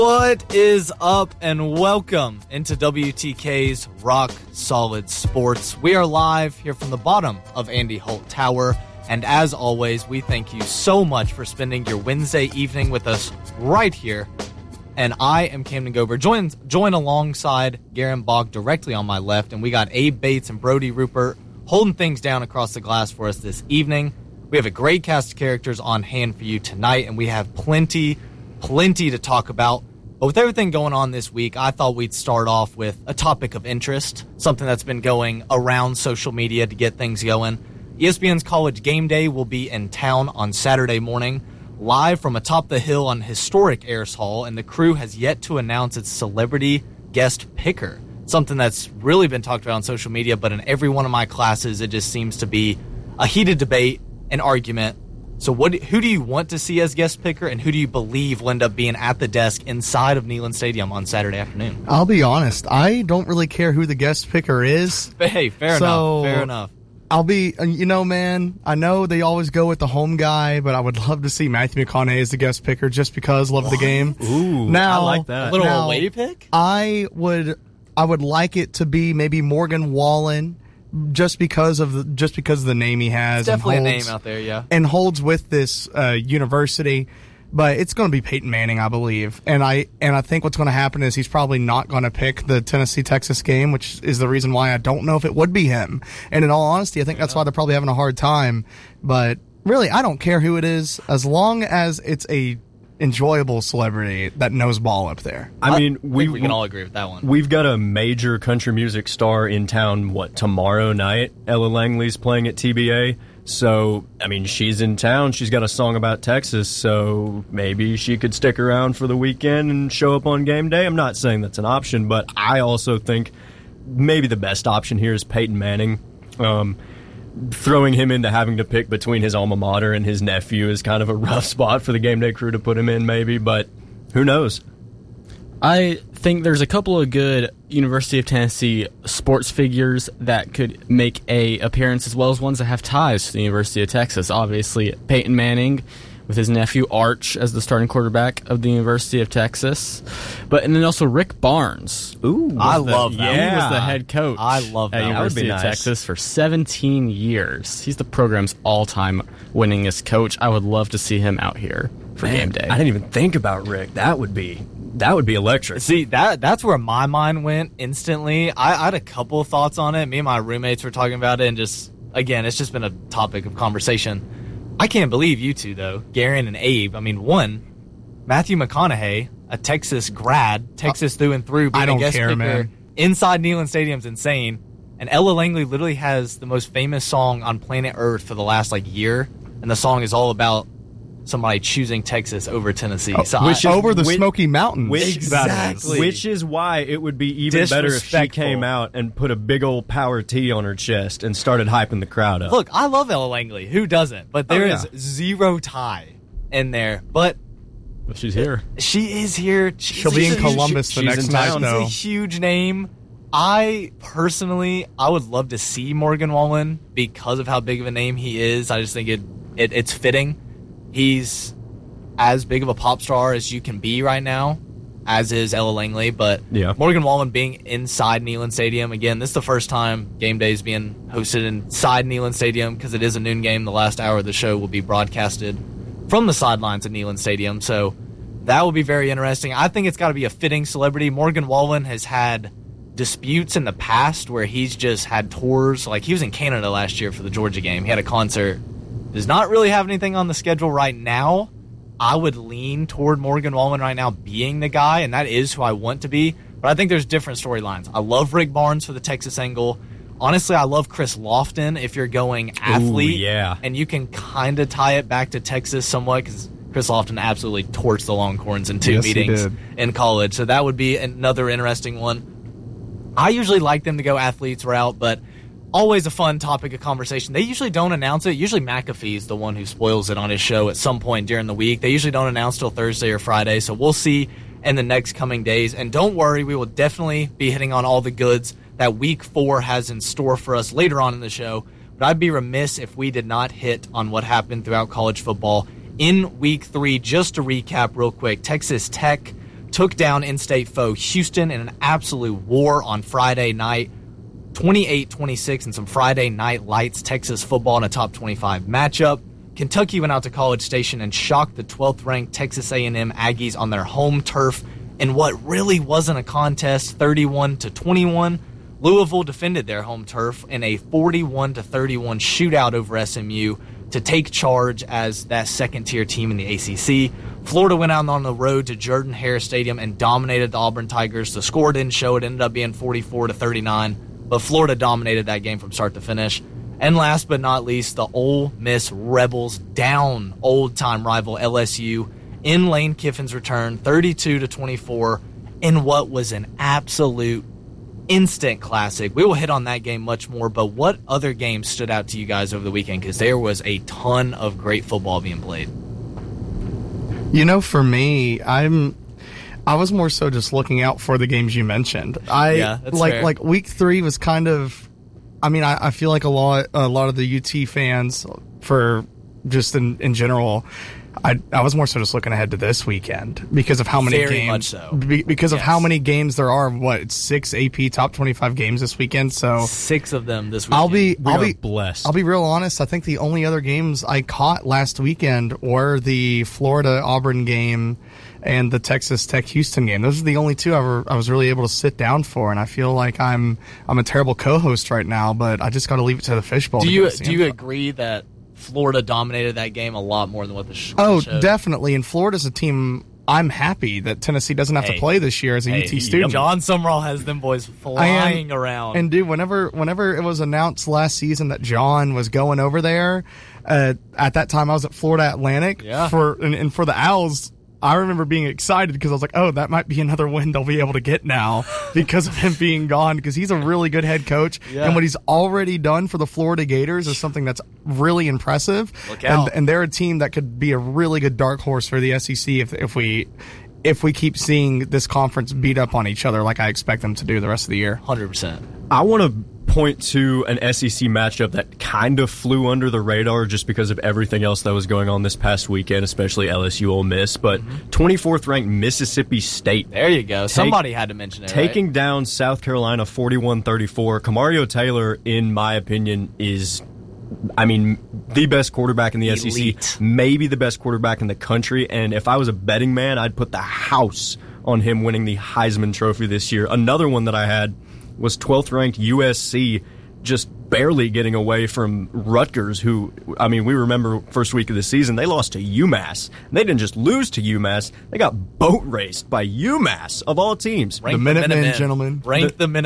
What is up, and welcome into WTK's Rock Solid Sports. We are live here from the bottom of Andy Holt Tower, and as always, we thank you so much for spending your Wednesday evening with us right here. And I am Camden Gover, join alongside Garen Bach directly on my left, and we got Abe Bates and Brody Rupert holding things down across the glass for us this evening. We have a great cast of characters on hand for you tonight, and we have plenty to talk about. But with everything going on this week, I thought we'd start off with a topic of interest, something that's been going around social media to get things going. ESPN's College Game Day will be in town on Saturday morning, live from atop the hill on historic Ayers Hall, and the crew has yet to announce its celebrity guest picker, something that's really been talked about on social media, but in every one of my classes, it just seems to be a heated debate, an argument. So who do you want to see as guest picker, and who do you believe will end up being at the desk inside of Neyland Stadium on Saturday afternoon? I'll be honest. I don't really care who the guest picker is. Hey, fair enough. I'll be, man, I know they always go with the home guy, but I would love to see Matthew McConaughey as the guest picker just because love the game. Ooh, now, I like that. A little away pick? I would like it to be maybe Morgan Wallen. Just because of the name he has, it's definitely a name out there, yeah, and holds with this university, but it's going to be Peyton Manning, I believe, and I think what's going to happen is he's probably not going to pick the Tennessee-Texas game, which is the reason why I don't know if it would be him. And in all honesty, I think that's why they're probably having a hard time. But really, I don't care who it is, as long as it's a enjoyable celebrity that knows ball up there. I mean, we can all agree with that one. We've got a major country music star in town, tomorrow night? Ella Langley's playing at TBA. So, I mean, she's in town. She's got a song about Texas, so maybe she could stick around for the weekend and show up on game day. I'm not saying that's an option, but I also think maybe the best option here is Peyton Manning. Throwing him into having to pick between his alma mater and his nephew is kind of a rough spot for the game day crew to put him in, maybe, but who knows? I think there's a couple of good University of Tennessee sports figures that could make a appearance, as well as ones that have ties to the University of Texas. Obviously, Peyton Manning with his nephew Arch as the starting quarterback of the University of Texas. And then also Rick Barnes. Ooh, I love that. He was the head coach at University of Texas for 17 years. He's the program's all-time winningest coach. I would love to see him out here for game day. I didn't even think about Rick. That would be electric. See, that's where my mind went instantly. I had a couple of thoughts on it. Me and my roommates were talking about it, and it's just been a topic of conversation. I can't believe you two, though, Garen and Abe. I mean, one, Matthew McConaughey, a Texas grad, Texas through and through, being a guest picker inside Neyland Stadium's insane. And Ella Langley literally has the most famous song on planet Earth for the last year, and the song is all about somebody choosing Texas over Tennessee. Over the Smoky Mountains. Exactly. Which is why it would be even better if she came out and put a big old power T on her chest and started hyping the crowd up. Look, I love Ella Langley. Who doesn't? But there is zero tie in there. But she's here. She is here. She'll be in Columbus the next night, though. She's a huge name. I would love to see Morgan Wallen because of how big of a name he is. I just think it's fitting. He's as big of a pop star as you can be right now, as is Ella Langley. But Morgan Wallen being inside Neyland Stadium, again, this is the first time game day is being hosted inside Neyland Stadium because it is a noon game. The last hour of the show will be broadcasted from the sidelines at Neyland Stadium. So that will be very interesting. I think it's got to be a fitting celebrity. Morgan Wallen has had disputes in the past where he's just had tours. Like, he was in Canada last year for the Georgia game. He had a concert. Does not really have anything on the schedule right now. I would lean toward Morgan Wallen right now being the guy, and that is who I want to be. But I think there's different storylines. I love Rick Barnes for the Texas angle. Honestly, I love Chris Lofton if you're going athlete. Ooh, yeah. And you can kind of tie it back to Texas somewhat because Chris Lofton absolutely torched the Longhorns in two meetings in college. So that would be another interesting one. I usually like them to go athletes route, but always a fun topic of conversation. They usually don't announce it. Usually McAfee's the one who spoils it on his show at some point during the week. They usually don't announce till Thursday or Friday, so we'll see in the next coming days. And don't worry, we will definitely be hitting on all the goods that Week 4 has in store for us later on in the show. But I'd be remiss if we did not hit on what happened throughout college football in Week 3. Just to recap real quick, Texas Tech took down in-state foe Houston in an absolute war on Friday night, 28-26 in some Friday night lights Texas football in a top 25 matchup. Kentucky went out to College Station and shocked the 12th-ranked Texas A&M Aggies on their home turf in what really wasn't a contest, 31-21. Louisville defended their home turf in a 41-31 shootout over SMU to take charge as that second-tier team in the ACC. Florida went out on the road to Jordan-Hare Stadium and dominated the Auburn Tigers. The score didn't show. It ended up being 44-39, but Florida dominated that game from start to finish. And last but not least, the Ole Miss Rebels down old-time rival LSU in Lane Kiffin's return, 32-24, in what was an absolute instant classic. We will hit on that game much more, but what other games stood out to you guys over the weekend? Because there was a ton of great football being played. You know, for me, I was more so just looking out for the games you mentioned. That's fair. Like week 3 was kind of, I mean, I feel like a lot of the UT fans, for just in general, I was more so just looking ahead to this weekend because of how many Very games. much so. Because of how many games there are. What, 6 AP top 25 games this weekend? So 6 of them this weekend. I'll be blessed. I'll be real honest. I think the only other games I caught last weekend were the Florida Auburn game and the Texas Tech Houston game. Those are the only two I was really able to sit down for, and I feel like I'm a terrible co-host right now, but I just got to leave it to the fishbowl. Do you agree that Florida dominated that game a lot more than what the showed? Definitely. And Florida's a team I'm happy that Tennessee doesn't have to play this year as a UT student. John Sumrall has them boys flying around. And dude, whenever it was announced last season that John was going over there, at that time I was at Florida Atlantic for the Owls. I remember being excited because I was like, oh, that might be another win they'll be able to get now because of him being gone, because he's a really good head coach. Yeah. And what he's already done for the Florida Gators is something that's really impressive. Look out. And they're a team that could be a really good dark horse for the SEC if we keep seeing this conference beat up on each other like I expect them to do the rest of the year. 100%. I want to point to an SEC matchup that kind of flew under the radar just because of everything else that was going on this past weekend, especially LSU Ole Miss, but 24th ranked Mississippi State. There you go. Somebody had to mention it, taking down South Carolina 41-34. Kamario Taylor, in my opinion, is the best quarterback in the Elite. SEC, maybe the best quarterback in the country, and if I was a betting man, I'd put the house on him winning the Heisman Trophy this year. Another one that I had was 12th ranked USC, just barely getting away from Rutgers, who, we remember first week of the season, they lost to UMass. And they didn't just lose to UMass, they got boat raced by UMass, of all teams. The Minutemen, gentlemen. Rank the Minutemen.